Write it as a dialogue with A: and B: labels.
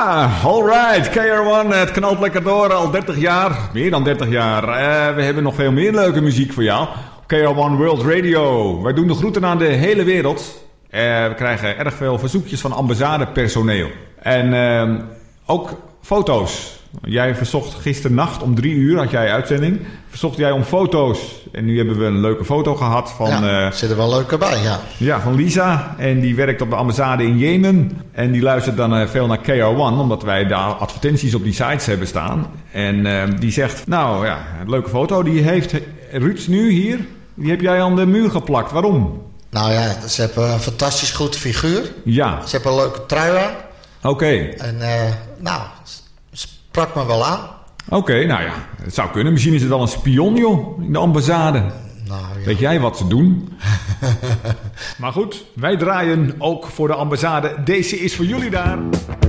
A: Ja, alright. KR1, het knalt lekker door. Al 30 jaar. Meer dan 30 jaar. We hebben nog veel meer leuke muziek voor jou. KR1 World Radio. Wij doen de groeten aan de hele wereld. We krijgen erg veel verzoekjes van ambassadepersoneel. En ook foto's. Jij verzocht gisternacht om 3:00, had jij uitzending. Verzocht jij om foto's. En nu hebben we een leuke foto gehad van...
B: Ja, zit er wel leuk bij, ja.
A: Ja, van Lisa. En die werkt op de ambassade in Jemen. En die luistert dan veel naar KR1, omdat wij daar advertenties op die sites hebben staan. En die zegt, nou ja, een leuke foto. Die heeft Ruud nu hier, die heb jij aan de muur geplakt. Waarom?
B: Nou ja, ze hebben een fantastisch goed figuur.
A: Ja.
B: Ze hebben een leuke trui aan.
A: Oké.
B: En sprak me wel aan.
A: Oké, nou ja, het zou kunnen. Misschien is het wel een spion, joh, in de ambassade.
B: Nou, ja.
A: Weet jij wat ze doen? Maar goed, wij draaien ook voor de ambassade. Deze is voor jullie daar.